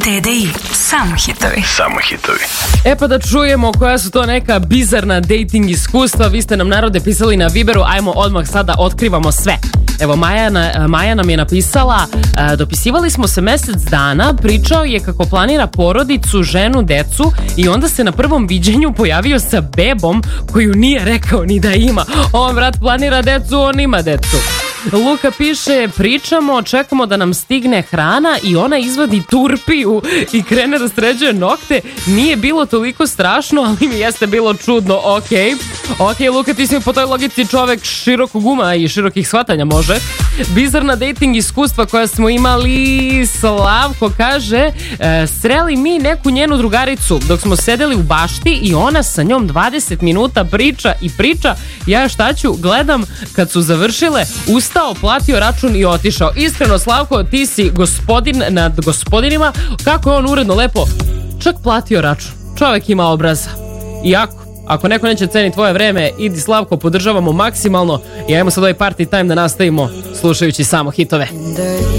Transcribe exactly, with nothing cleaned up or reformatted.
T D I, samo hitovi. Samo hitovi. E pa da čujemo koja su to neka bizarna dating iskustva. Vi ste nam, narode, pisali na Viberu. Ajmo odmah sada otkrivamo sve. Evo, Maja, na, Maja nam je napisala, e, dopisivali smo se mesec dana, pričao je kako planira porodicu, ženu, decu i onda se na prvom viđenju pojavio sa bebom koju nije rekao ni da ima. On, brat, planira decu, on ima decu. Luka piše, pričamo, čekamo da nam stigne hrana i ona izvadi turpiju i krene da sređuje nokte. Nije bilo toliko strašno, ali mi jeste bilo čudno. Ok, ok, Luka, ti si po toj logici čovek širokog uma i širokih shvatanja, može. Bizarna dating iskustva koja smo imali. Slavko kaže, e, sreli mi neku njenu drugaricu dok smo sedeli u bašti i ona sa njom dvadeset minuta priča i priča. Ja šta ću, gledam, kad su završile, ustao, platio račun i otišao. Iskreno, Slavko, ti si gospodin nad gospodinima. Kako je on uredno, lepo, čak platio račun. Čovjek ima obraza. Iako, ako neko neće ceniti tvoje vreme, idi, Slavko, podržavamo maksimalno i ajmo sad ovaj party time da nastavimo slušajući samo hitove.